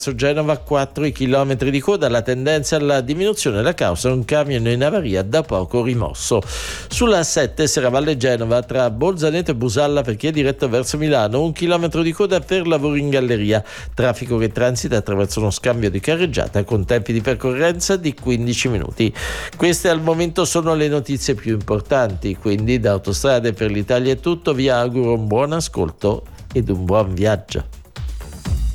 Genova 4 km di coda, la tendenza alla diminuzione, la causa un camion in avaria da poco rimosso. Sulla A7 Serravalle Genova tra Bolzaneto e Busalla per chi è diretto verso Milano, 1 chilometro di coda per lavori in galleria, traffico che transita attraverso uno scambio di carreggiata con tempi di percorrenza di 15 minuti. Queste al momento sono le notizie più importanti, quindi da Autostrade per l'Italia è tutto, vi auguro un buon ascolto ed un buon viaggio.